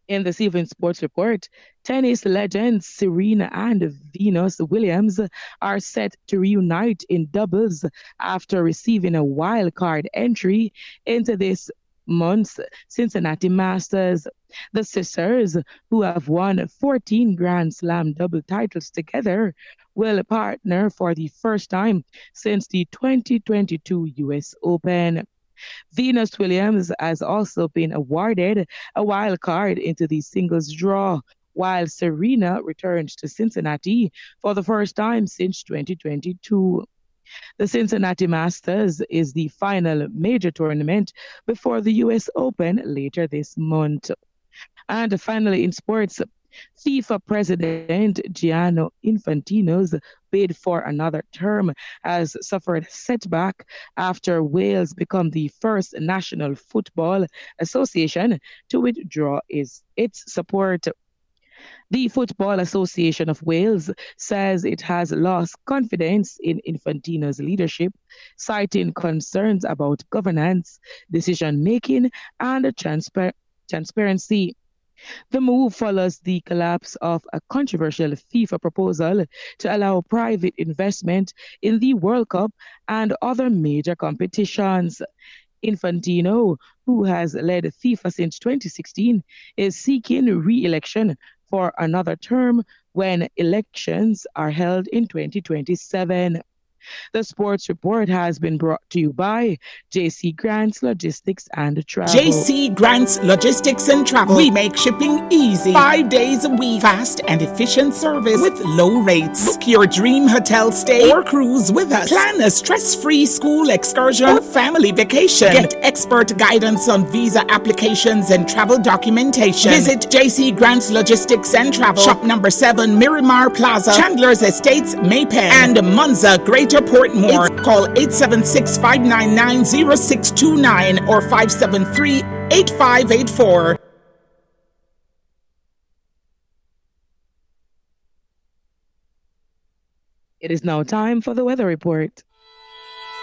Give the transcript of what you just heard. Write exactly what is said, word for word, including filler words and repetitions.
In this evening sports report, tennis legends Serena and Venus Williams are set to reunite in doubles after receiving a wild card entry into this month's Cincinnati Masters. The sisters, who have won fourteen Grand Slam double titles together, will partner for the first time since the twenty twenty-two U S Open. Venus Williams has also been awarded a wild card into the singles draw, while Serena returns to Cincinnati for the first time since twenty twenty-two. The Cincinnati Masters is the final major tournament before the U S Open later this month. And finally, in sports, FIFA President Gianni Infantino's bid for another term has suffered setback after Wales become the first national football association to withdraw its, its support. The Football Association of Wales says it has lost confidence in Infantino's leadership, citing concerns about governance, decision making, and transpa- transparency. The move follows the collapse of a controversial FIFA proposal to allow private investment in the World Cup and other major competitions. Infantino, who has led FIFA since twenty sixteen, is seeking re election for another term when elections are held in twenty twenty-seven. The sports report has been brought to you by J C Grants Logistics and J Travel. C Grants Logistics and Travel. We make shipping easy. Five days a week. Fast and efficient service with low rates. Book your dream hotel stay or cruise with us. Plan a stress-free school excursion or family vacation. Get expert guidance on visa applications and travel documentation. Visit J C Grants Logistics and Travel. Shop number seven, Miramar Plaza, Chandler's Estates, Maypen, and Monza, Greater Portmore. It's call eight seven six, five nine nine, zero six two nine or five seven three, eight five eight four. It is now time for the weather report.